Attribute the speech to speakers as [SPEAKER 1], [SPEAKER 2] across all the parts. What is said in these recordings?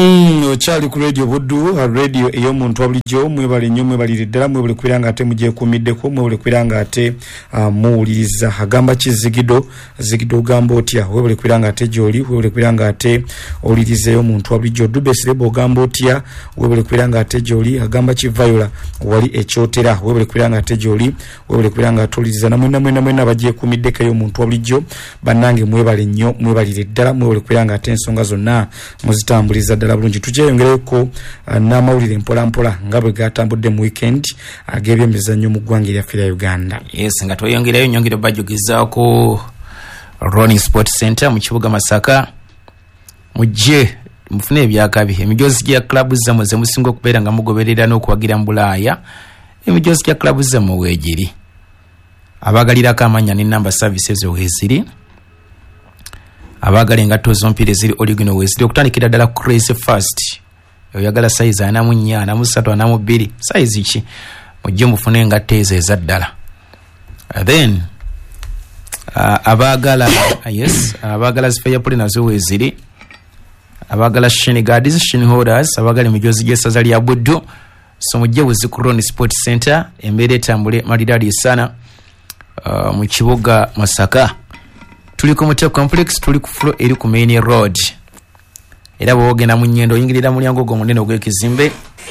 [SPEAKER 1] Ochali ku radio Buddu, radio eyomuntu wabulijjo mwebale nnyo mwebalire ddala mwebale kwiranga ate mujje kumiddeko mwebale kwiranga ate muwuliriza agamba kizigido zigido gamba otya webale kwiranga ate joli webale kwiranga ate olirize eyomuntu wabulijjo Dube Sirebo gamba otya webale kwiranga ate joli agamba kivayola wali ekyotera webale kwiranga ate joli webale kwiranga ate oliriza namwe bajje kumiddeko eyomuntu wabulijjo bannange mwebale nnyo mwebalire ddala mwebale kwiranga ate ensonga zonna muzitambuliza ddala bulungi tujeyongereko n'amawulire mpola nga bwe gatambudde mu weekend ag'ebyemizannyo mu ggwanga lyaffe lya Uganda.
[SPEAKER 2] Yes, nga tweyongerayo nyongero bajogezaako Ronnie Sport Center mu kibuga Masaka mujje mufune ebyakabi emijozi gya club zammwe ze musinga okubeera nga mugoberera n'okuwagira mu Bulaaya emijozi gya club zammwe weegiri abagalirako amanya n'ennamba services weeziri abagala engatto zompire ziri original weeziri okutandikira ddala Crazy Fast oyagala size 4, 3, 2 size ki mujje mufune engatto ezo eza ddala then abagala abagala zifeya nazo weeziri abagala shin guards shin holders abagala emijozi gy'essaza lya Buddu so mujje buzi ku Ronnie Sport Center embeera etambule maridadi sana mu kibuga Masaka. Tuli ku Muteo Complex, tuli ku floor eri ku Main Road. Era bwogenda mu nnyendo yingirira mulyango gwo munene ogw'ekizimbe.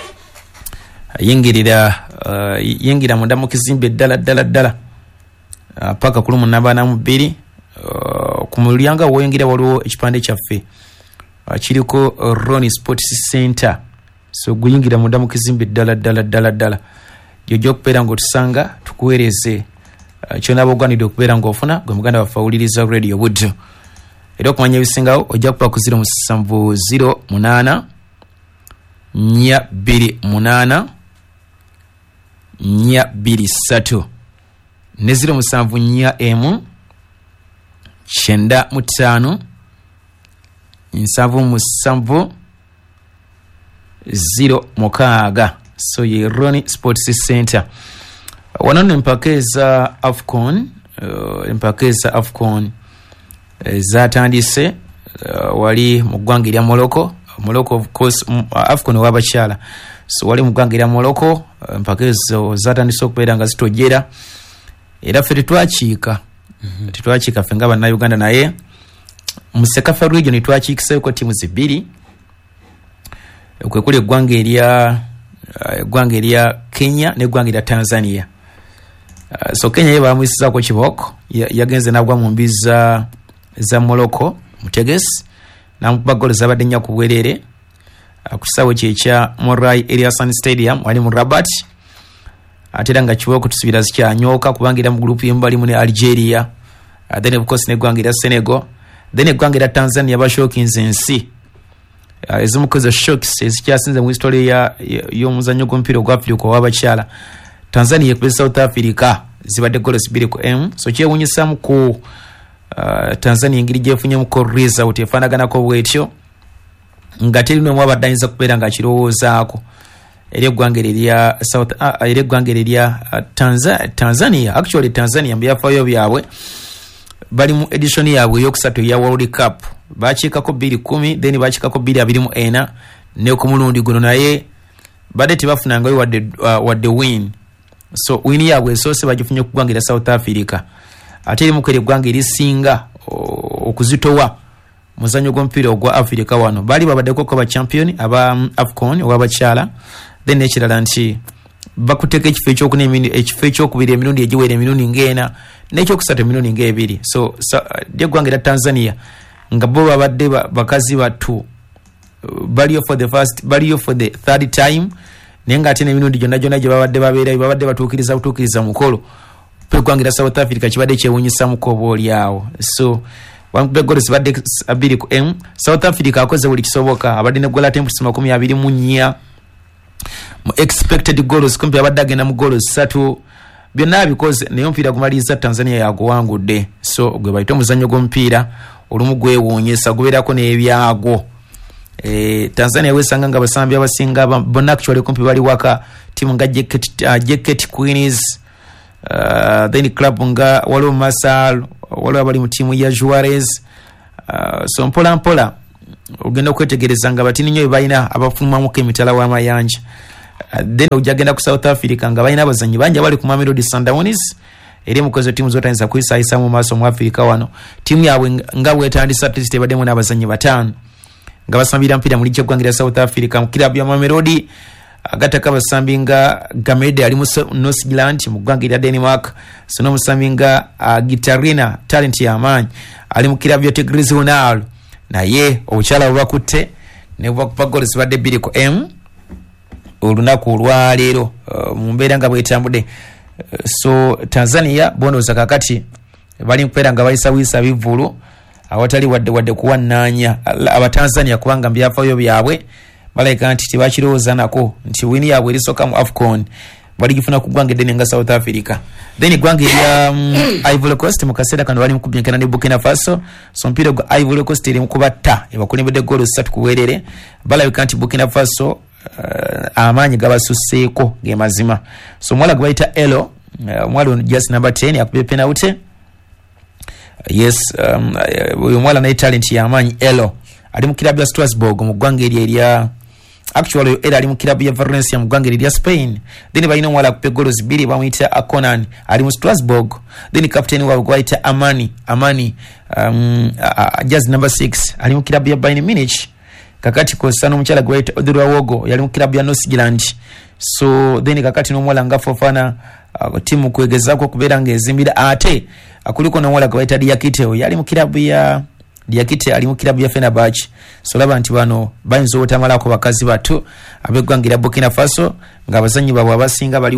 [SPEAKER 2] Yingira munda mu kizimbe ddala. Paka ku lumu namba 2. Ku mulyango woyingira waliwo ekipande kyaffe. Kiriko Ronnie Sports Center. So guyingira munda mu kizimbe ddala. Jojo okubeera ng'otusanga tukuweereze. Kyona bogwanidde okubeera ng'ofuna gwe muganda waffe awuliriza radio Buddu. Era okumanya ebisingawo ojja kuba ku 070 8 428 ne 074 95 7 0 so ye Ronnie Sports Center. Wanono empakeza Afcon zatandise wali mu ggwanga lya Morocco of course Afcon w'abakyala so wali mu ggwanga lya Morocco empakezo zatandise okubeera nga zitojera era ffe tetwakiika ffe nga bannayuganda naye mu Sekafa region twakiikiseko tiimu zibiri kwekuli eggwanga erya Kenya n'eggwanga erya Tanzania. So Kenya ye bamwisizaako kiboko yagenze nagwa mu mbiza za Morocco mutegesi namukuba golo zabadde nnya ku bwerere ku kisawe kyekya Morai Eliasson Stadium wali mu Rabat ate nga kiboko tusubira zikyanyoka kubanga era mu group y'embali mu ne Algeria then of course n'eggwanga erya Senegal then eggwanga erya Tanzania bashokinze ensi ezimukoze shocks ezikyasinze mu history y'omuzannyo gw'omupiira ogwa Africa w'abakyala. Tanzania yekube South Africa zibadde golo 2-0 so kyewunyisamu ku Tanzania engeri gyefunyemu ko result efaanaganako bwetyo nga teri n'omu abadde kubeera nga kirowoozaako eri eggwanga erya Tanzania. Actually Tanzania byafaayo byabwe bali mu edition yaabwe eyokusatu ya World Cup bakiikako 2-10 then bakiikako 2-24 ne ku mulundi guno naye badde tebafunangayo wadde win. So win yaabwe esoose bagifunye kugwangira South Africa ate eri mukwere eggwanga erisinga okuzitowa muzannyo gw'omupiira ogwa Africa wano bali babaddeko ko ba champion aba Afcon ow'abakyala then ekirala nti bakuteka ekifo ekyokubiri emirundi egiwera emirundi ng'ena n'ekyokusatu emirundi ng'ebiri. So eggwanga erya Tanzania nga bo babadde bakazi battu baliyo for the third time naye ng'ate n'emirundi gyonna gye babadde babeerayo babadde batuukiriza mukolo pegwangira South Africa kibadde kyewunyisamuko oboolyawo. So goals badde 2-0 South Africa akoze buli kisoboka abadde ne goal attempts 24 mu expected goals kumpi abadde agenda mu goals 3 byonna bikoze naye omupiira gumaliza Tanzania yaguwangudde. So gwe bayita omuzannyo gw'omupiira olumu gwewuunyisa gubeerako n'ebyago. Tanzania wesanga nga basambi abasinga bonna actually kumpi bali waka timu nga Jacket Queens then club nga waliwo Masal waliwo abali mu timu ya Juarez so mpola ogenda okwetegereza nga batini nnyo balina abafumamuko emitala w'amayanja. Then ojagenda ku South Africa nga balina abazanyi bangi abali ku Mamelodi Sundowns eri mukozo timu zotayinza kuyisayisa mu maaso mu Afrika wano. Timu yaabwe nga bwetandisa at least ebaddemu n'abazanyi bataano nga basambira mpira mu ligya ggwangira South Africa mu kilabu ya Mamelodi. Agataka basambi nga Gamede ali mu North Zealand mu ggwangira Denmark. Sono musambi nga Gitarina talent ya amaanyi ali mu kilabu ya Tigres Honal naye obukyala bwakutte ne bwakupa goals zibadde 2-M olunaku olwaleero mu mbeera nga bwetambudde. So Tanzania bonoza kakati bali mpera nga bayisawisa bivulu awatali wadde kuwannanya abatanzania kubanga byafaayo byabwe baleka nti tibakirowooza nako nti wini yaabwe erisoka mu AFCON bali gifuna ku ggwanga eddene nga South Africa. Then ggwanga erya Ivory Coast mu kaseera kano bali mu kubyenkana ne Burkina Faso. So mpira gwa Ivory Coast eri mu kubatta ebakulembedde goolo 3 ku bwerere. Balabika nti Burkina Faso amaanyi gabasusseeko ge mazima. So mwala gwe bayita Elo mwala ono just number 10 akubye penalty. Yes, uyu mwala naye talent ya amaanyi Elo ali mu kilabu ya Strasbourg mu ggwanga erya actually era ali mu kilabu ya Valencia mu ggwanga erya Spain. Then balina mwala akupe goals 2 bamuyita Akonan ali mu Strasbourg. Then captain waabwe gwayita Amani just number 6 ali mu kilabu ya Bayern Munich. Kakati kosano mchala gwayita Odilwa Wogo yali mu kilabu ya North Zealand. So then kakati n'omwala nga Fofana timu kwegezako kubeera ng'ezimbira ate akuliko n'omwala gwayita Diakite yali mu kilabu ya Diakite ali mu kilabu ya Fenerbahce. So laba nti bano bayinza obutamalako bakazi bato abeggwangira Burkina Faso nga abazanyi baabwe abasinga bali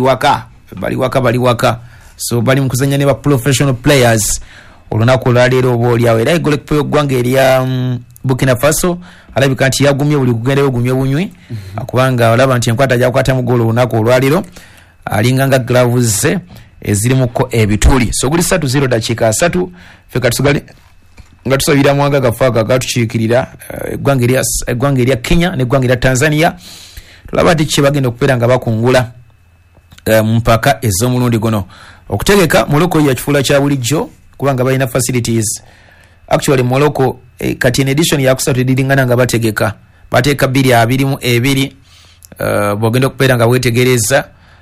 [SPEAKER 2] waka. So bali mu kuzanya ne ba professional players olunaku olwaleero oba olyawo era egole kupewa eggwanga erya Burkina Faso alabika nti yagumye buli kugendayo gumye bunywi kubanga olaba nti enkwata jakwata mu goolo olunaku olwaleero alinga nga gloves ezirimuko ebituli. So guli 3-0 dakiika 3 feka tusigali nga tusabira mwanga gafaga gatukiikirira eggwanga erya Kenya n'eggwanga erya Tanzania. Tulaba nti kye bagenda okubeera nga bakungula mpaka ez'omulundi guno okutegeka Morocco ya kifuula kya bulijjo kubanga balina facilities. Actually Morocco kati in edition ya kusatu edilingana nga bategeka bateeka 2-2 bwogenda okubeera nga bwetegereza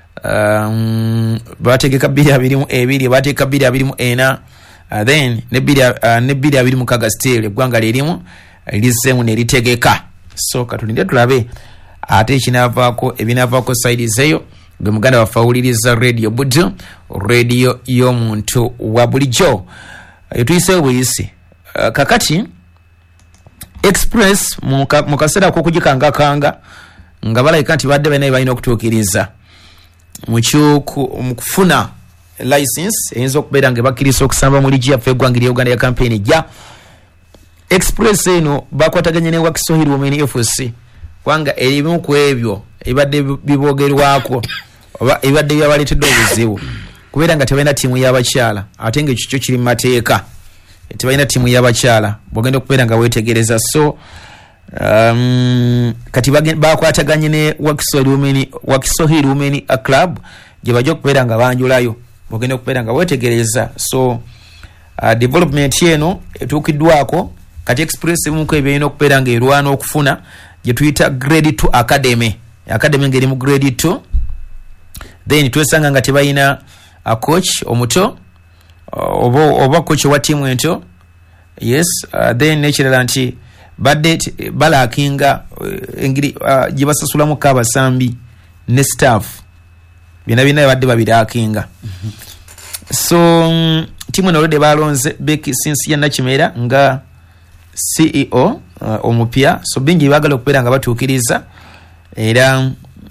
[SPEAKER 2] bategeka 2-2 bateeka 2-4 then ne 2-2 mu kaga still eggwanga lirimu lizzemu ne litegeka. So katulinde tulabe ate ebinavaako side zeyo gwe muganda wafawuliriza Radio Buddu radio y'omuntu wa bulijjo etuyiseewo buyisi. Kakati Express mu kaseera k'okugikangakanga nga balayika nti badde banaye balina okutuukiriza mu kufuna license eyinza okubeera nga bakkiriza okusamba mu ligi yaffe eggwanga Uganda ya campaign ejja. Express eno bakwataganye ne Wakiswahili Women FC kubanga erimu ku ebyo ebadde bibogerwako oba ebadde byabaleetedde obuzibu kubeera nga tebalina ttiimu y'abakyala ate ng'ekyo kiri mu mateeka tebalina ttiimu y'abakyala bwogenda okubeera nga weetegereza. So kati bakwataganye ne Wakiswahili Women Club gye bajja okubeera nga banjulayo bwogenda okubeera nga weetegereza. So development eno etuukiddwako kati Express emuko ebirina okubeera nga erwana okufuna gye tuyita grade 2 academy ngeri mu grade 2. Then twesanga nga tebalina coach omuto oba coach wa timu ento. Yes, then nekirala nti badde balakinga engiri gye basasulamu kabasambi ne staff bina badde babirakinga. So timu eno olwedde balonze Becky since ya Nakimera nga CEO omupya. So bingi bagala okubeera nga batuukiriza era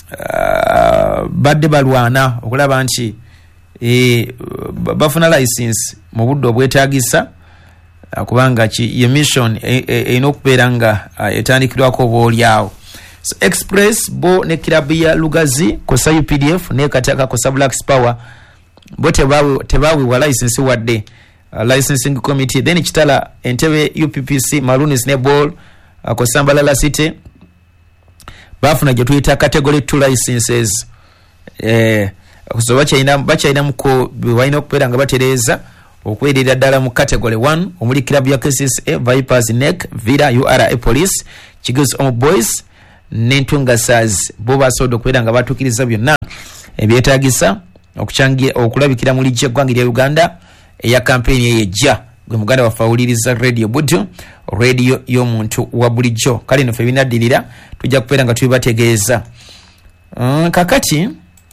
[SPEAKER 2] badde balwana okulaba nti bafuna license mu budde obwetaagisa kubanga ye mission erina okubeera nga etandikirwako oba olyawo. So Express bo ne kilabu ya Lugazi kosa UPDF ne Kataka kosa Black Power bo tebaweebwa license wadde licensing committee. Then kitala Entebbe UPPC Maroons ne Ball kosa Mbalala City bafuna gye tuyita category 2 licenses. So bakyayina muko balina okubeera nga batereeza okwerera ddala mu category 1 omuli club ya KCCA, Vipers, NEC, Villa, URA Police, Kigozi Omo Boys n'Entunga Stars bo basobola okubeera nga batuukiriza byonna ebyetaagisa okuchangira okulabikira mu lijja eggwanga lya Uganda eya kampeni eyejja gwe muganda wafawuliriza Radio Budjo, radio y'omuntu wa bulijjo. Kale nno ffe binaddirira tujja kubeera nga tubibategeeza. Kakati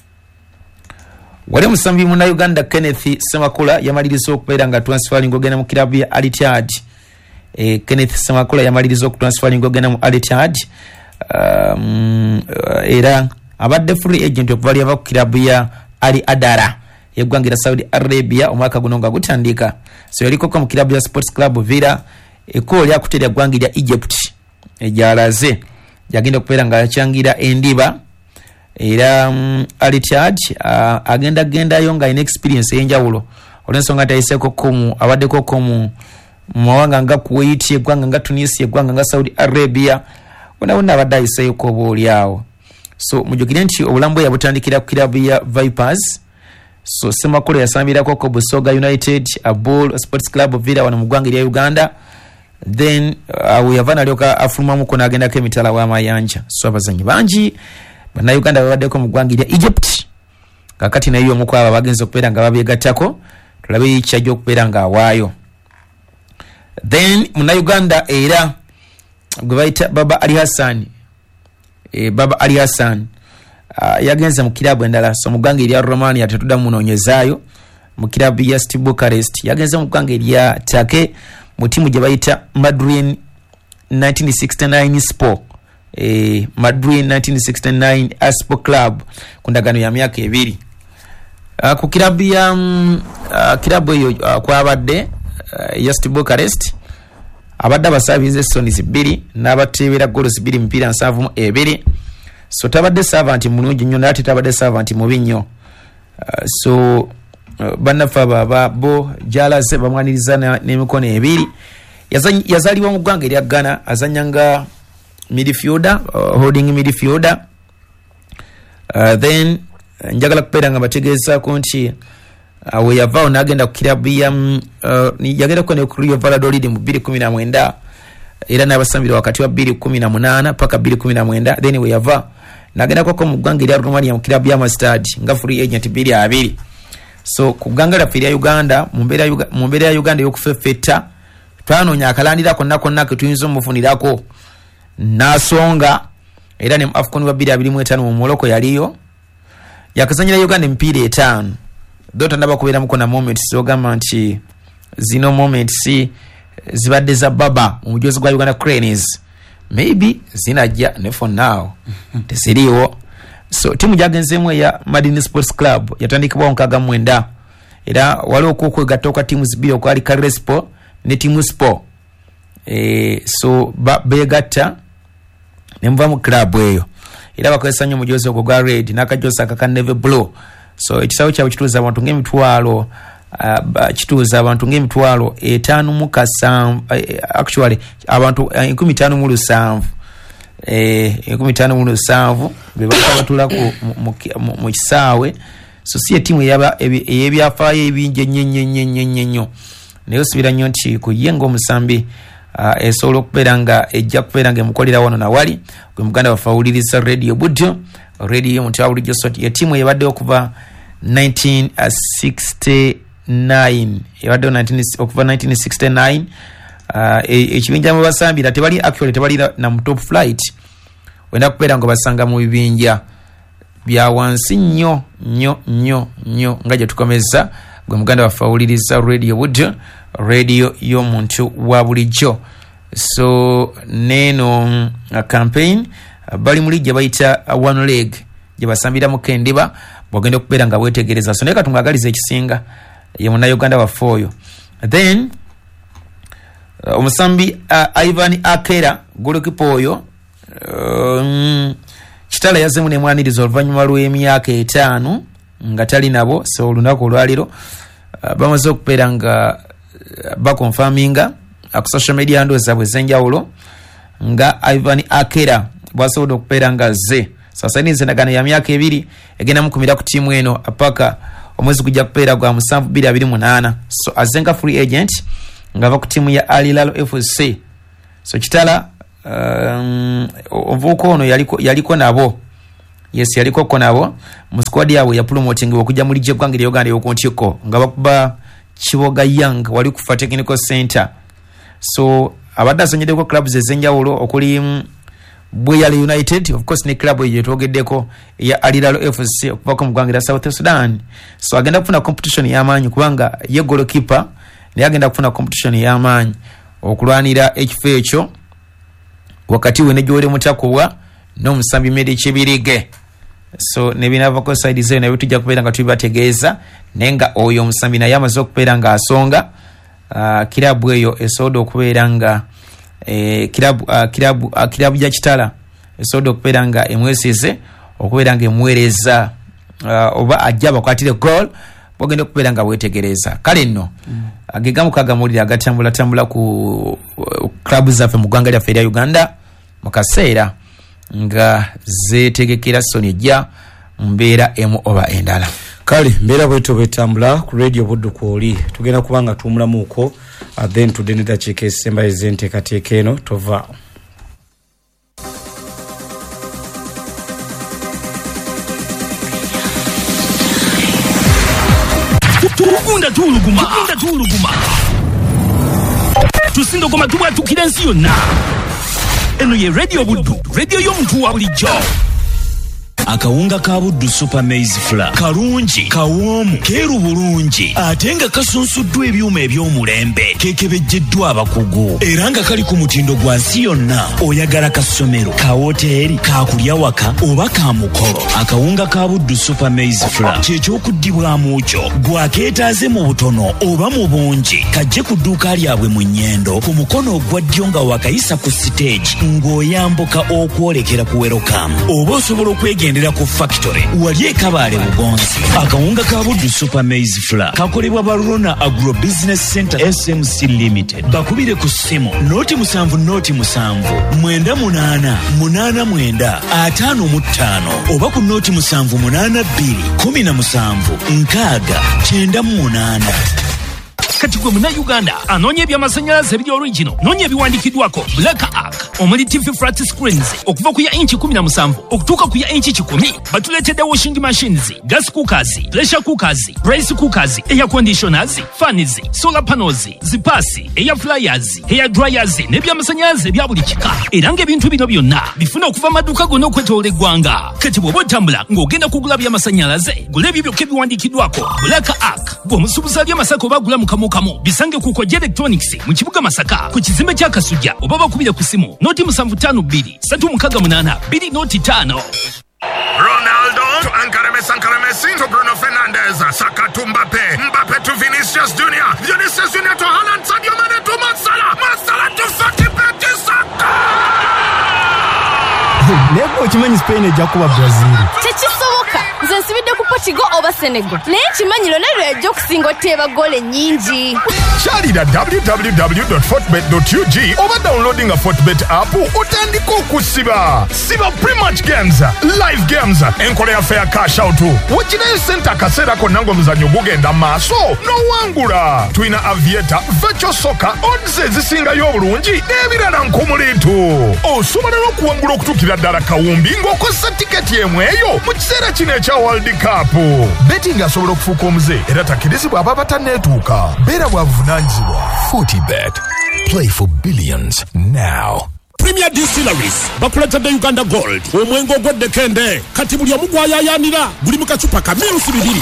[SPEAKER 2] wali musambi muna Uganda Kenneth Semakula yamaliriza okubeera nga transferring ogenda mu kilabu ya Al Ittihad. Kenneth Semakula yamaliriza okutransferring ogenda mu Al Ittihad. Era abadde free agent okuva lyava ku kilabu ya Ali Adara yeggwangira Saudi Arabia omwaka guno nga gutandika. So yaliko mu kilabu ya Sports Club Villa ekolo lyakuterya eggwangira Egypt ejalaze yagenda okubeera nga achangira endiba. Era Al Ittihad agenda nga ine experience enjawulo olw'ensonga tayiseeko komu abaddeko komu mawanga nga Kuwait, eggwanga nga Tunisia, eggwanga nga Saudi Arabia wonna abadde ayiseeko oboolyawo. So mujugire nti obulambu yabutandikira ku kilabu ya Vipers. So Semakula yasambirako ko Busoga United, Abul Sports Club Villa wano mu ggwanga lya Uganda. Then yavana lyoka afulumamu ko n'agendako emitala w'amayanja. So abazanyi bangi bana Uganda babaddeko mu ggwanga lya Egypt. Kakati naye omu kwabo bagenze okubeera nga babeegattako tulabe kyajja okubeera nga awaayo. Then muna Uganda era gwe bayita Baba Ali Hassan. Baba Ali Hassan yagenze mu kilabu endala. So mu ggwanga erya Romania tetuddamu munoonyezaayo. Mu kilabu ya Steaua Bucharest yagenze mu ggwanga erya Turkey mu tiimu gye bayita Madrid 1969 Sport. Madrid 1969 Sport Club ku ndagaano ya myaka 2. Ku kilabu ya kilabu eyo kwabadde ya Steaua Bucharest abadde abasaabize Sonies 2 n'abateebera goals 2 mpira 7-2. So tabadde servant mulungi nnyo n'ate tabadde servant mubi nnyo. So bannaffe baba bo jalaze bamwaniriza n'emikono 2. Yazaalibwa mu ggwanga erya Ghana azannyanga midfielder, holding midfielder. Then njagala kubeera nga bategeezaako nti we yavaawo n'agenda ku kilabu ya yagendako ne ku Rio Valladolid mu 2019 era n'abasambira wakati wa 2018 paka 2019. Then we yava n'agendako mu ggwanga erya Romania mu kilabu ya Mastad nga free agent 2. So ku ggwanga lyaffe erya Uganda mu mbeera ya Uganda y'okufeffetta twanoonya akalandira konna ke tuyinza omufunirako n'asonga era ne mu AFCON wa 2025 mu Morocco yaliyo yakazanyira Uganda emipiira 5. Dota ndaba kubeera muko na moments zogamba nti zino moments zibadde za baba mu mujozi gwa Uganda Cranes maybe zinajja ne for now tesiriwo. So timu jagenzeemu ya Madini Sports Club yatandikibwa nkaga 9 era waliwo okwegatta timu zibiri okwali Carespo ne timu Sport. So begatta ne mva mu club eyo era bakozesa nnyo mujozi ogwo gwa red n'akajosi aka navy blue. So ekisawo kyabwe kituuza abantu ng'emitwalo kituuza abantu ng'emitwalo 5 actually abantu 15,700 15,700 be batulako mu kisaawe. So si timu eyebyafaayo ebingi nnyo naye osubira nnyo nti ku ye ng'omusambi esobola okubeera nga ejja kubeera nga emukolera wano nawali gwe muganda wafawuliriza Radio Budjo, radio y'omuntu wa bulijjo. So ye timu eyabadde okuva 1969 okuva 1969 ekibinja mu basambira tebali actually tebali na top flight wenda kubeera nga basanga mu bibinja bya wansi nnyo nga gye tukomeza gwe muganda wafawuliriza Radio Budjo, radio y'omuntu wa bulijjo. So neno campaign bali muli gye bayita one leg gye basambira mu kendiba bwagenda okubeera nga bwetegereza. So naye katungagaliza ekisinga ye muna Uganda waffe oyo. Then omusambi Ivan Akera golikipa oyo kitala yazemu nemwaniriza oluvannyuma lw'emyaka 5 nga tali nabo. So olunaku olwaliro bamaze okubeera nga bakonfaminga ku social media handles zaabwe ez'enjawulo nga Ivan Akera bwasobodde okubeera nga ze sasa ni nsendagano ya myaka 2 egenda mukumira ku tiimu eno apaka omwezi gujja kupeera gwa 7/28. So azenga free agent ngava ku timu ya Al Hilal FC. So Kitala ovuko ono yaliko nabo. Yes, yaliko nabo mu squad yawe ya promoting okujja muri je gwangire Uganda yokontiko ngaba kuba Kiboga Young wali kufa technical center. So abadde asonyedeko clubs ezenjawulo okuli Buyale United, of course ni club yetogeddeko ya Al Hilal FC okuva ku mugwangira South Sudan. So agenda kufuna competition y'amaanyi kubanga ye goalkeeper ne agenda kufuna competition y'amaanyi okulwanira ekifo ekyo wakati we ne Jore Mutakuwa n'omusambi Medi Kibirige. So nebinava ko side zero na bitujja kubeera nga tubibategeeza nenga oyo omusambi naye amaze okubeera nga asonga kilabu eyo esodo okubeera nga kilabu ya Kitala esodo okubeera nga emwesize okubeera nga emwereza oba ajja bakwatire goal bogenda okubeera nga bwetegereza kale nno agegamu kagamulira agatambula ku club zaffe mu ggwanga lyaffe erya Uganda mu kaseera nga zetegekera sonejja mbeera emu oba endala.
[SPEAKER 1] Kale mbeera bwetu betambula ku radio buddu kwoli tugenda kubanga tumulamuko then tudeneda chike esemba ezente kateeka eno tova.
[SPEAKER 3] Tugunda tuluguma tusindo koma tubwa tukira ensi yonna. Eno ye radio buddu, radio y'omuntu wa bulijjo. Akawunga ka Buddu Super Maize Flour kalungi kawoomu keeru bulungi ate nga kasunsuddwa ebyuma eby'omulembe kekebejjeddwa abakugu era nga kali ku mutindo gwa nsi yonna. Oyagala ka ssomero, ka woteeri, ka kulya waka oba ka mukolo, akawunga ka Buddu Super Maize Flour kyekyokuddibwamu kyo gwakeetaaze mu butono oba mu bungi kajje ku dduuka lyabwe mu Nnyendo ku mukono ogwa ddyo nga wakayisa ku stage ng'oyambuka okwolekera ku Welcome oba osobola okwegendera ku factory wali e Kabale Bugonzi. Akawunga ka Buddu Super Maize Flour kakolebwa ba Rona Agro Business Center SMC Limited. Bakubire ku simu noti 7 mwenda 8 8 5 oba ku noti 7 8 2 17 6 kati gwe muna Uganda anoonya eby'amasannyalaze ebiri original noonya ebiwandikiddwako Black Arc omuli TV flat screens okuva ku ya inchi 17 okutuuka ku ya inchi 10 batuleetedde washing machines, gas cookers, pressure cookers, rice cookers, air conditioners, fans, solar panels, zipasi, air fryers, hair dryers n'eby'amasannyalaze ebya buli kika era ng'ebintu bino byonna bifuna okuva amaduuka gonna okwetoola eggwanga. Kati bw'oba otambula ng'ogenda kugula by'amasannyalaze gula ebyo byokka ebiwandikiddwako Black Arc bw'omusuubuzi ali Masaka oba agula mu kamu bisange ku Koja Electronics mu kibuga Masaka ku kizimbe kya Kasujja oba bakubire ku simu noti 752 368 205.
[SPEAKER 4] Ronaldo to Ankara Messi to Bruno Fernandes, Saka to Mbappe to Vinicius Junior, Vinicius Junior to Haaland, Sadio Mane to Masala to Fatih Saka.
[SPEAKER 5] Nebo kimanyi Spain ejja kuba Brazil.
[SPEAKER 6] Tekisoboka nze nsibidde ku Portugal oba Senegal naye kimanyi Ronaldo yajja okusinga oteeba gole nnyingi.
[SPEAKER 4] Kyalira www.fortbet.ug oba downloading a Fortbet app otandika okusiba. Siba pre-match games, live games, enkola ya fair cash out. Wekinayo sente akaseera konna ng'omuzannyo gugenda maaso n'owangula. Tulina Aviator, Virtual Soccer, odds ezisingayo obulungi n'ebirala nkumuliitu. Osobola n'okuwangula okutuukira ddala kawumbi ng'okozesa tiketi emu eyo mu kiseera kino ekya World Cup. Betting asobola okufuuka omuze era takkirizibwa aba batanneetuuka. Beera bwavunaanyizibwa. Fortibet. Play for billions now.
[SPEAKER 7] Premier Distilleries bakuletedde Uganda Gold omwengo ogweddekende kati buli omu gwayayaanira guli mu kacupa ka mirusi 2.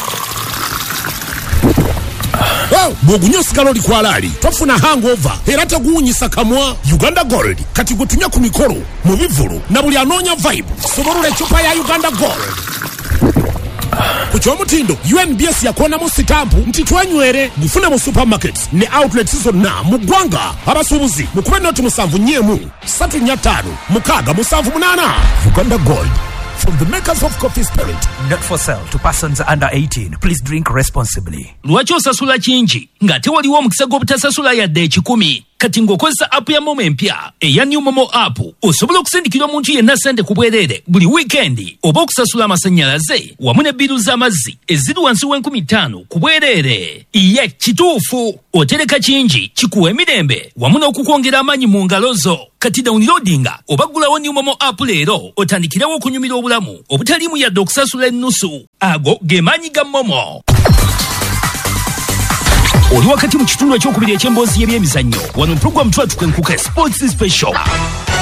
[SPEAKER 7] Bw'ogunywa osigala oli kwalaali tofuna hangover era teguwunyisa kamwa. Uganda Gold kati gwe tunywa ku mikolo mu bivulu na buli anoonya vibe soborula ecupa ya Uganda Gold. Ku ky'omutindo UNBS yakonamu sitampu nti twenywere gufune mu supermarkets ne outlets zonna mu ggwanga. Abasuubuzi mukube noti 7 345 678. Uganda Gold from the makers of Coffee Spirit.
[SPEAKER 8] Not for sale to persons under 18. Please drink responsibly.
[SPEAKER 3] Lwaki osasula kingi ng'ate waliwo omukisa gw'obutasasula yadde 10? kati ng'okozesa app ya momo empya eya new momo app osobola okusindikira omuntu yenna sente ku bwereere buli wiikendi oba okusasula amasannyalaze wamu ne biru z'amazzi eziri wansi w'50 ku bwereere. Ye kituufu otereka kingi kikuwa emirembe wamu n'okukwongera amaanyi mu ngalo zo. Kati downloadinga oba gulawo new momo app leero otandikirewo okunyumira obulamu obutaliimu yadde okusasula ennusu. Ago ge maanyi ga momo. Oli wakati mu kitundu ekyokubiri eky'emboozi y'ebyemizannyo wano program twatukenkuka sports special.